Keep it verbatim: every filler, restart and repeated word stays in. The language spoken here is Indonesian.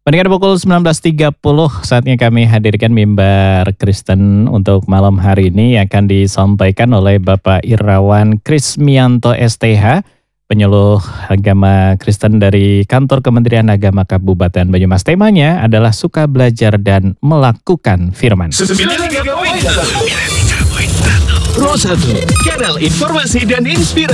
Pendengar pukul sembilan belas tiga puluh, saatnya kami hadirkan mimbar Kristen untuk malam hari ini akan disampaikan oleh Bapak Irawan Krismianto S T H, penyuluh agama Kristen dari Kantor Kementerian Agama Kabupaten Banyumas. Temanya adalah suka belajar dan melakukan firman. sembilan puluh tiga koma satu Pro satu, kanal informasi dan inspirasi.